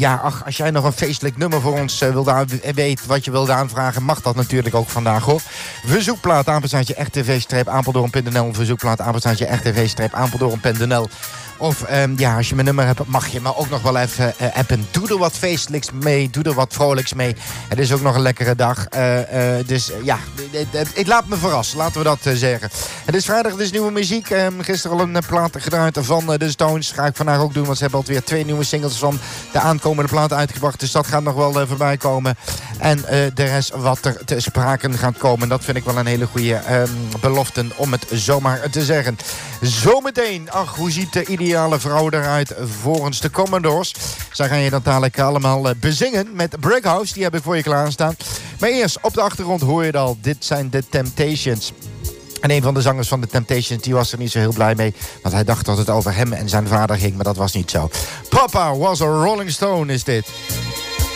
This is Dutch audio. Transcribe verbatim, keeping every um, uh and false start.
ja, ach, als jij nog een feestelijk nummer voor ons uh, wilt aan, weet wat je wilt aanvragen, mag dat natuurlijk ook vandaag, hoor. Verzoekplaat, apenstaartje r t v-apeldoorn punt n l. Verzoekplaat, apenstaartje r t v-apeldoorn punt n l. Of um, ja, als je mijn nummer hebt, mag je me ook nog wel even uh, appen. Doe er wat feestelijks mee, doe er wat vrolijks mee. Het is ook nog een lekkere dag. Uh, uh, dus uh, ja, ik laat me verrassen, laten we dat uh, zeggen. Het is vrijdag, het is nieuwe muziek. Um, gisteren al een uh, plaat gedraaid van uh, de Stones. Ga ik vandaag ook doen, want ze hebben alweer twee nieuwe singles van de aankomende plaat uitgebracht. Dus dat gaat nog wel uh, voorbij komen. En uh, de rest wat er te sprake gaat komen. Dat vind ik wel een hele goede um, belofte, om het zomaar te zeggen. Zometeen, ach, hoe ziet de ideale vrouw eruit volgens de Commodores? Zij gaan je dat dadelijk allemaal uh, bezingen met Brickhouse. Die heb ik voor je klaarstaan. Maar eerst, op de achtergrond hoor je het al. Dit zijn de Temptations. En een van de zangers van de Temptations, die was er niet zo heel blij mee. Want hij dacht dat het over hem en zijn vader ging, maar dat was niet zo. Papa was a Rolling Stone, is dit.